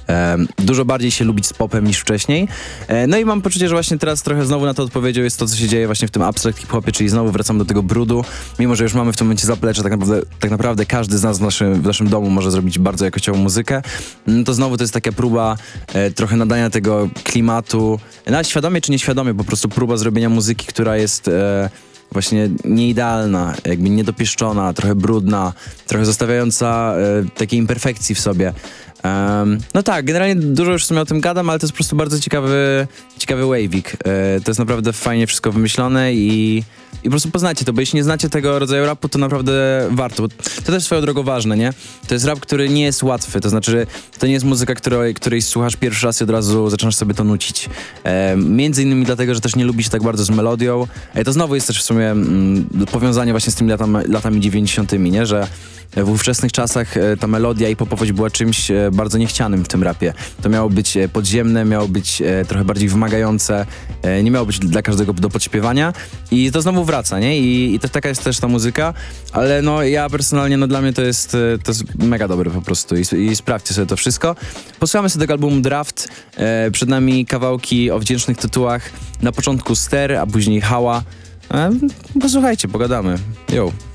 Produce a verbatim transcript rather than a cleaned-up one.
e, dużo bardziej się lubić z popem niż wcześniej. E, no i mam poczucie, że właśnie teraz trochę znowu na to odpowiedzią jest to, co się dzieje właśnie w tym abstract hip-hopie, czyli znowu wracam do tego brudu, mimo że już mamy w tym momencie zaplecze, tak naprawdę, tak naprawdę każdy z nas w naszym, w naszym domu może zrobić bardzo jakościową muzykę, no to znowu to jest taka próba e, trochę nadania tego klimatu, nawet świadomie czy nieświadomie, po prostu próba zrobienia muzyki, która jest e, właśnie nieidealna, jakby niedopieszczona, trochę brudna, trochę zostawiająca e, takiej imperfekcji w sobie. Um, no tak, generalnie dużo już w sumie o tym gadam, ale to jest po prostu bardzo ciekawy, ciekawy wavik. E, to jest naprawdę fajnie wszystko wymyślone i, i po prostu poznajcie to, bo jeśli nie znacie tego rodzaju rapu, to naprawdę warto. To też swoją drogą ważne, nie? To jest rap, który nie jest łatwy, to znaczy to nie jest muzyka, której, której słuchasz pierwszy raz i od razu zaczynasz sobie to nucić. E, między innymi dlatego, że też nie lubisz tak bardzo z melodią. E, to znowu jest też w sumie mm, powiązanie właśnie z tymi latami, latami dziewięćdziesiątymi, nie? Że w ówczesnych czasach e, ta melodia i popowość była czymś e, bardzo niechcianym w tym rapie. To miało być e, podziemne, miało być e, trochę bardziej wymagające, e, nie miało być dla każdego do podśpiewania i to znowu wraca, nie? I, i to, taka jest też ta muzyka, ale no ja personalnie, no dla mnie to jest, e, to jest mega dobre po prostu i, i sprawdźcie sobie to wszystko. Posłuchamy sobie tego albumu Draft, e, przed nami kawałki o wdzięcznych tytułach, na początku Ster, a później Hała. E, posłuchajcie, pogadamy. Yo.